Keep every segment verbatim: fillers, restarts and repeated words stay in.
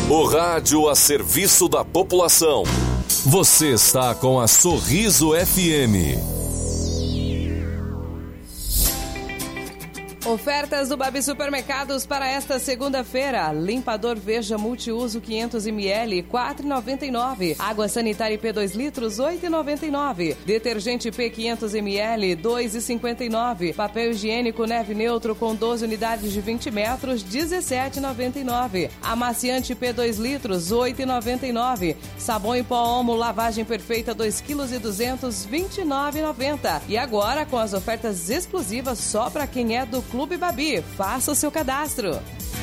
O rádio a serviço da população. Você está com a Sorriso F M. Ofertas do Babi Supermercados para esta segunda-feira. Limpador Veja multiuso quinhentos mililitros, quatro reais e noventa e nove centavos. Água sanitária P dois litros, oito reais e noventa e nove centavos. Detergente P quinhentos mililitros, dois reais e cinquenta e nove centavos. Papel higiênico Neve Neutro com doze unidades de vinte metros, dezessete reais e noventa e nove centavos. Amaciante P dois litros, oito reais e noventa e nove centavos. Sabão em pó Omo Lavagem Perfeita dois quilos e duzentos, vinte e nove reais e noventa centavos. E agora com as ofertas exclusivas só para quem é do Clube Babi. Faça o seu cadastro.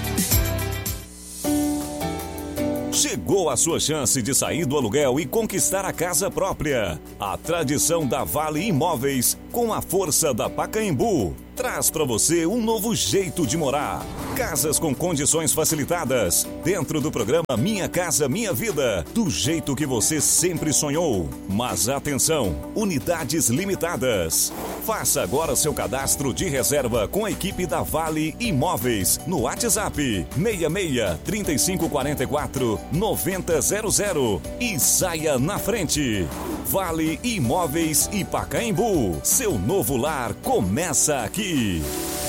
Chegou a sua chance de sair do aluguel e conquistar a casa própria. A tradição da Vale Imóveis, com a força da Pacaembu, traz para você um novo jeito de morar. Casas com condições facilitadas, dentro do programa Minha Casa Minha Vida, do jeito que você sempre sonhou. Mas atenção, unidades limitadas. Faça agora seu cadastro de reserva com a equipe da Vale Imóveis no WhatsApp seis seis, três cinco quatro quatro, nove zero zero zero e saia na frente. Vale Imóveis e Pacaembu, seu novo lar começa aqui.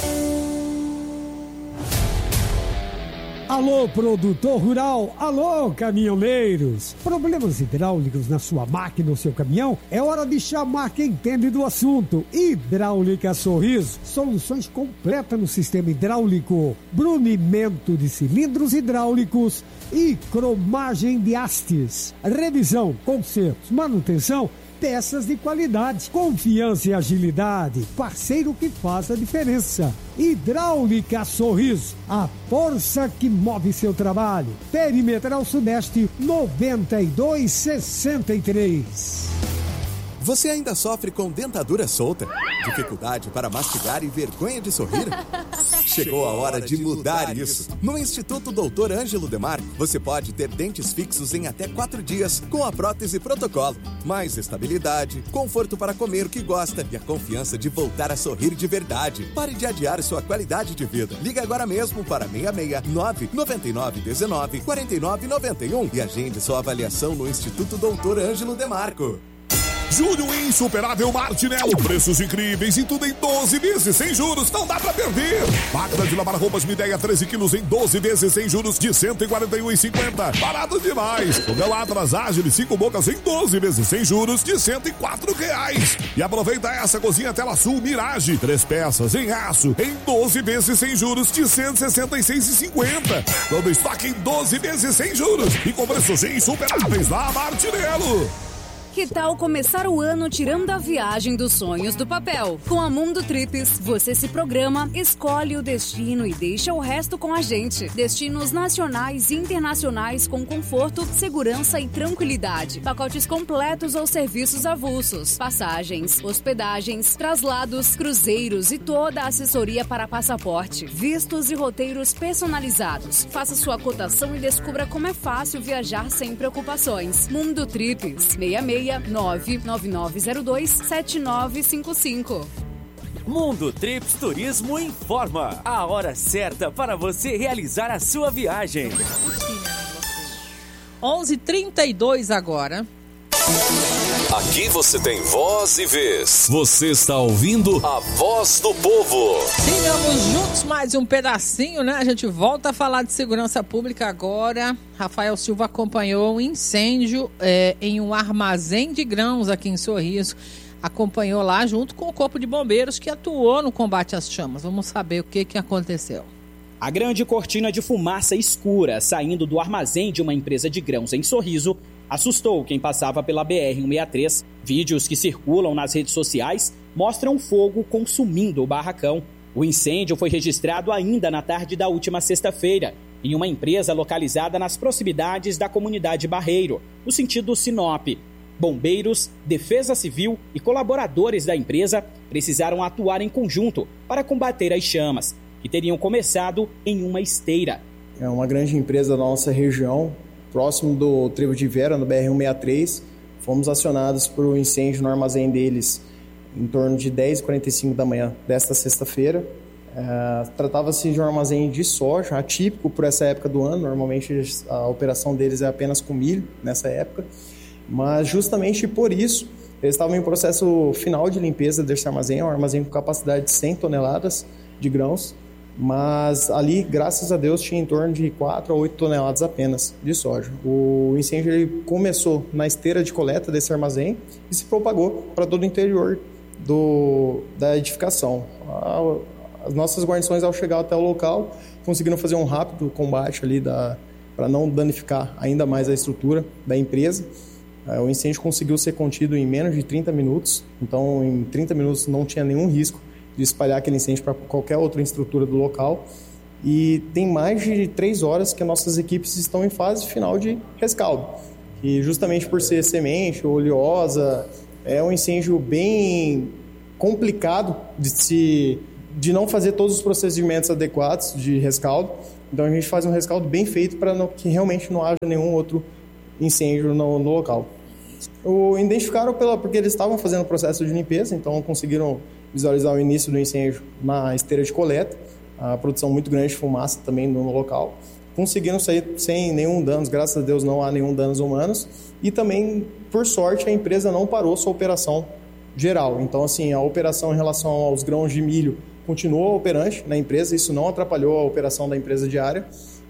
Alô, produtor rural, alô, caminhoneiros. Problemas hidráulicos na sua máquina ou seu caminhão? É hora de chamar quem entende do assunto. Hidráulica Sorriso, soluções completas no sistema hidráulico, brunimento de cilindros hidráulicos e cromagem de hastes. Revisão, consertos, manutenção, peças de qualidade, confiança e agilidade, parceiro que faz a diferença. Hidráulica Sorriso, a força que move seu trabalho. Perimetral Sudeste noventa e dois sessenta e três. Você ainda sofre com dentadura solta, dificuldade para mastigar e vergonha de sorrir? Chegou a hora de mudar isso. No Instituto doutor Ângelo Demarco, você pode ter dentes fixos em até quatro dias com a prótese protocolo. Mais estabilidade, conforto para comer o que gosta e a confiança de voltar a sorrir de verdade. Pare de adiar sua qualidade de vida. Liga agora mesmo para seis seis nove, nove nove um nove, quatro nove nove um e agende sua avaliação no Instituto doutor Ângelo Demarco. Julho Insuperável Martinello, preços incríveis e tudo em doze vezes sem juros, não dá pra perder. Máquina de lavar roupas Midea treze quilos em doze vezes sem juros de cento e quarenta e um reais e cinquenta centavos. Barato demais. Toneladas Ágiles cinco bocas em doze vezes sem juros de cento e quatro reais. E aproveita essa cozinha Tela Sul Mirage, três peças em aço em doze vezes sem juros de cento e sessenta e seis reais e cinquenta centavos. Todo estoque em doze vezes sem juros e com preços insuperáveis na Martinello. Que tal começar o ano tirando a viagem dos sonhos do papel? Com a Mundo Trips, você se programa, escolhe o destino e deixa o resto com a gente. Destinos nacionais e internacionais com conforto, segurança e tranquilidade. Pacotes completos ou serviços avulsos. Passagens, hospedagens, traslados, cruzeiros e toda a assessoria para passaporte. Vistos e roteiros personalizados. Faça sua cotação e descubra como é fácil viajar sem preocupações. Mundo Trips, seis seis nove nove nove zero dois sete nove cinco cinco. Mundo Trips Turismo informa a hora certa para você realizar a sua viagem. onze e trinta e dois agora. Aqui você tem voz e vez. Você está ouvindo a voz do povo. Sigamos juntos mais um pedacinho, né? A gente volta a falar de segurança pública agora. Rafael Silva acompanhou um incêndio é, em um armazém de grãos aqui em Sorriso. Acompanhou lá junto com o Corpo de Bombeiros que atuou no combate às chamas. Vamos saber o que, que aconteceu. A grande cortina de fumaça escura saindo do armazém de uma empresa de grãos em Sorriso assustou quem passava pela B R cento e sessenta e três. Vídeos que circulam nas redes sociais mostram fogo consumindo o barracão. O incêndio foi registrado ainda na tarde da última sexta-feira, em uma empresa localizada nas proximidades da comunidade Barreiro, no sentido Sinop. Bombeiros, Defesa Civil e colaboradores da empresa precisaram atuar em conjunto para combater as chamas, que teriam começado em uma esteira. É uma grande empresa da nossa região, próximo do Trevo de Vera, no B R cento e sessenta e três. Fomos acionados por um incêndio no armazém deles em torno de dez e quarenta e cinco da manhã desta sexta-feira. É, tratava-se de um armazém de soja, atípico por essa época do ano. Normalmente a operação deles é apenas com milho nessa época, mas justamente por isso eles estavam em processo final de limpeza desse armazém. É um armazém com capacidade de cem toneladas de grãos, mas ali, graças a Deus, tinha em torno de quatro a oito toneladas apenas de soja. O incêndio ele começou na esteira de coleta desse armazém e se propagou para todo o interior do, da edificação. As nossas guarnições, ao chegar até o local, conseguiram fazer um rápido combate ali para não danificar ainda mais a estrutura da empresa. O incêndio conseguiu ser contido em menos de trinta minutos, então em trinta minutos não tinha nenhum risco de espalhar aquele incêndio para qualquer outra estrutura do local. E tem mais de três horas que nossas equipes estão em fase final de rescaldo. E justamente por ser semente, oleosa, é um incêndio bem complicado de, se, de não fazer todos os procedimentos adequados de rescaldo. Então a gente faz um rescaldo bem feito para que realmente não haja nenhum outro incêndio no, no local. O identificaram pela, porque eles estavam fazendo o processo de limpeza, então conseguiram visualizar o início do incêndio na esteira de coleta, a produção muito grande de fumaça também no local. Conseguiram sair sem nenhum dano, graças a Deus não há nenhum danos humanos, e também, por sorte, a empresa não parou sua operação geral. Então, assim, a operação em relação aos grãos de milho continuou operante na empresa, isso não atrapalhou a operação da empresa diária,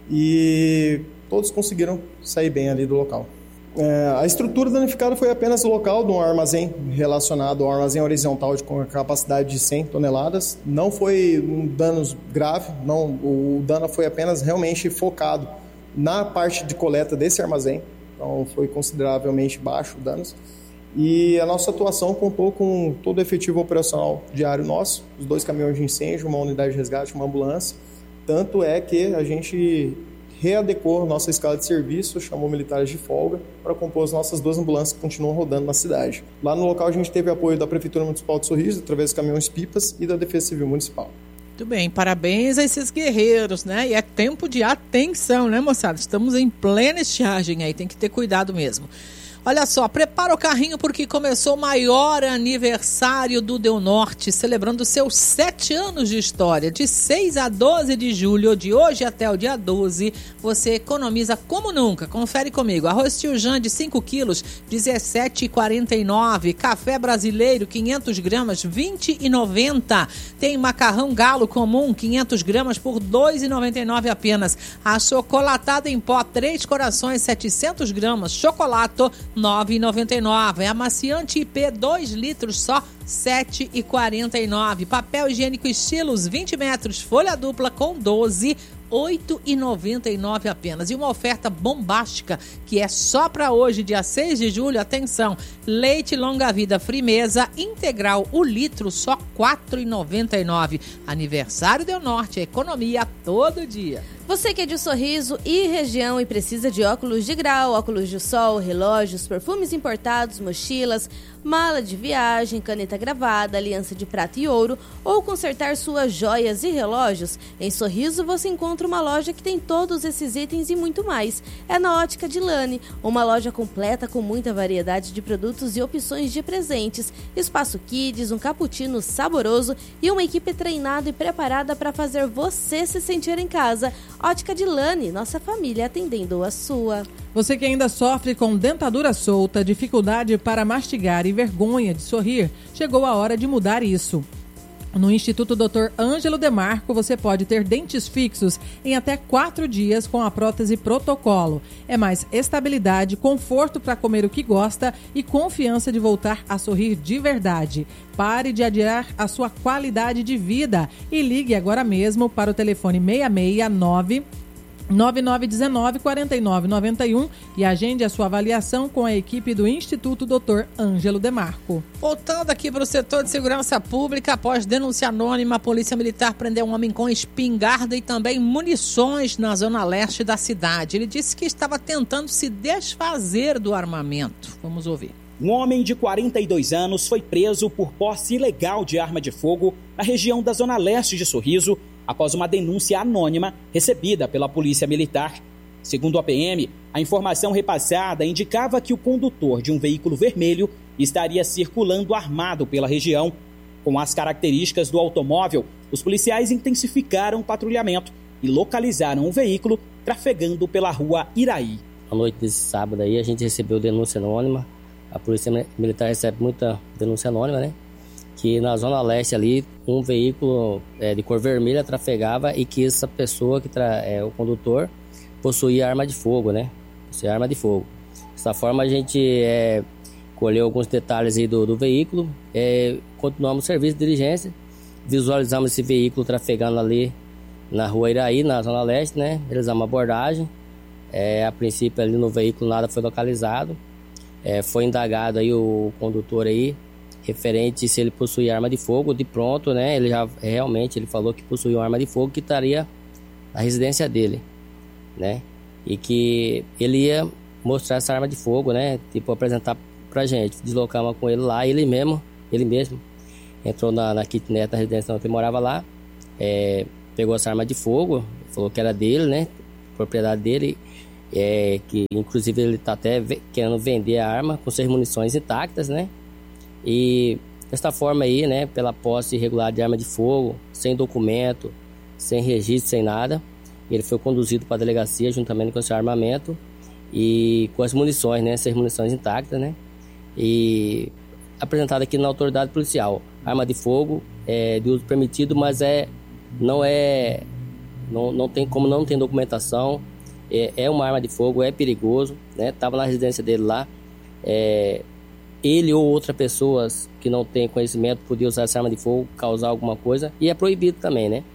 e todos conseguiram sair bem ali do local. É, a estrutura danificada foi apenas o local de um armazém relacionado ao armazém horizontal de, com a capacidade de cem toneladas. Não foi um dano grave, não, o dano foi apenas realmente focado na parte de coleta desse armazém, então foi consideravelmente baixo o danos. E a nossa atuação contou com todo o efetivo operacional diário nosso, os dois caminhões de incêndio, uma unidade de resgate, uma ambulância. Tanto é que a gente readequou nossa escala de serviço, chamou militares de folga para compor as nossas duas ambulâncias que continuam rodando na cidade. Lá no local a gente teve apoio da Prefeitura Municipal de Sorriso, através dos caminhões pipas, e da Defesa Civil Municipal. Muito bem, parabéns a esses guerreiros, né? E é tempo de atenção, né, moçada? Estamos em plena estiagem aí, tem que ter cuidado mesmo. Olha só, prepara o carrinho porque começou o maior aniversário do Deu Norte, celebrando seus sete anos de história. De seis a doze de julho, de hoje até o dia doze, você economiza como nunca. Confere comigo. Arroz Tio Jean de cinco quilos, dezessete reais e quarenta e nove centavos. Café brasileiro, quinhentas gramas, vinte reais e noventa centavos. Tem macarrão galo comum, quinhentas gramas, por dois reais e noventa e nove centavos apenas. A chocolatada em pó, três corações, setecentas gramas. Chocolato, nove reais e noventa e nove centavos. Amaciante I P, dois litros, só sete reais e quarenta e nove centavos. Papel higiênico Estilos, vinte metros, folha dupla com doze, oito reais e noventa e nove centavos apenas. E uma oferta bombástica que é só para hoje, dia seis de julho. Atenção, leite longa-vida Frimeza integral, o litro, só quatro reais e noventa e nove centavos. Aniversário Deu Norte, economia todo dia. Você que é de Sorriso e região e precisa de óculos de grau, óculos de sol, relógios, perfumes importados, mochilas, mala de viagem, caneta gravada, aliança de prata e ouro, ou consertar suas joias e relógios, em Sorriso você encontra uma loja que tem todos esses itens e muito mais. É na Ótica Dilane, uma loja completa com muita variedade de produtos e opções de presentes, espaço kids, um cappuccino saboroso e uma equipe treinada e preparada para fazer você se sentir em casa. Ótica Dilane, nossa família atendendo a sua. Você que ainda sofre com dentadura solta, dificuldade para mastigar e vergonha de sorrir, chegou a hora de mudar isso. No Instituto doutor Ângelo Demarco, você pode ter dentes fixos em até quatro dias com a prótese Protocolo. É mais estabilidade, conforto para comer o que gosta e confiança de voltar a sorrir de verdade. Pare de adiar a sua qualidade de vida e ligue agora mesmo para o telefone seis seis nove, nove nove um nove, quatro nove nove um e agende a sua avaliação com a equipe do Instituto doutor Ângelo Demarco. Voltando aqui para o setor de segurança pública, após denúncia anônima, a Polícia Militar prendeu um homem com espingarda e também munições na zona leste da cidade. Ele disse que estava tentando se desfazer do armamento. Vamos ouvir. Um homem de quarenta e dois anos foi preso por posse ilegal de arma de fogo na região da zona leste de Sorriso, após uma denúncia anônima recebida pela Polícia Militar. Segundo a P M, a informação repassada indicava que o condutor de um veículo vermelho estaria circulando armado pela região. Com as características do automóvel, os policiais intensificaram o patrulhamento e localizaram o veículo trafegando pela rua Iraí. À noite desse sábado aí, a gente recebeu denúncia anônima. A Polícia Militar recebe muita denúncia anônima, né? Que na Zona Leste ali, um veículo é, de cor vermelha trafegava e que essa pessoa, que tra... é, o condutor, possuía arma de fogo, né? Possuía arma de fogo. Dessa forma, a gente é, colheu alguns detalhes aí do, do veículo, é, continuamos o serviço de diligência, visualizamos esse veículo trafegando ali na rua Iraí, na Zona Leste, né? Realizamos uma abordagem. É, a princípio, ali no veículo nada foi localizado. É, foi indagado aí o condutor aí, referente se ele possuía arma de fogo. De pronto, né, ele já realmente ele falou que possuía uma arma de fogo que estaria na residência dele, né, e que ele ia mostrar essa arma de fogo, né, tipo apresentar pra gente. Deslocamos com ele lá, ele mesmo, ele mesmo entrou na, na kitnet da residência onde ele morava lá, é, pegou essa arma de fogo, falou que era dele, né, propriedade dele. É, que inclusive ele está até querendo vender a arma com suas munições intactas, né? E desta forma aí, né, pela posse irregular de arma de fogo, sem documento, sem registro, sem nada, ele foi conduzido para a delegacia juntamente com o seu armamento e com as munições, né, essas munições intactas, né? E apresentado aqui na autoridade policial, arma de fogo é de uso permitido, mas é não é não, não tem como não tem documentação. É, é uma arma de fogo, é perigoso, né? Tava na residência dele lá. É, ele ou outra pessoa que não tem conhecimento podia usar essa arma de fogo, causar alguma coisa, e é proibido também, né?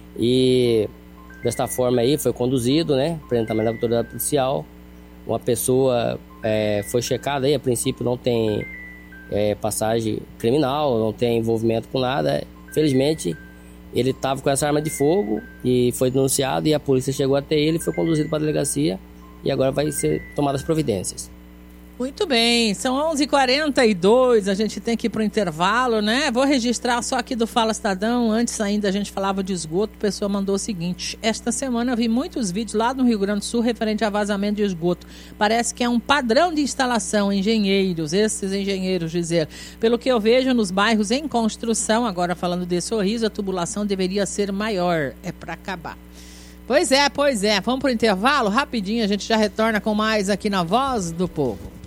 E desta forma aí foi conduzido, né? Apresentamento da autoridade policial. Uma pessoa é, foi checada aí, a princípio não tem é, passagem criminal, não tem envolvimento com nada. Felizmente, ele estava com essa arma de fogo e foi denunciado e a polícia chegou até ele, foi conduzido para a delegacia e agora vai ser tomadas providências. Muito bem, são onze e quarenta e dois, a gente tem que ir para o intervalo, né? Vou registrar só aqui do Fala Estadão, antes ainda a gente falava de esgoto, a pessoa mandou o seguinte: esta semana eu vi muitos vídeos lá no Rio Grande do Sul referente a vazamento de esgoto. Parece que é um padrão de instalação, engenheiros, esses engenheiros dizer. Pelo que eu vejo nos bairros em construção, agora falando de Sorriso, a tubulação deveria ser maior, é para acabar. Pois é, pois é, vamos para o intervalo, rapidinho a gente já retorna com mais aqui na Voz do Povo.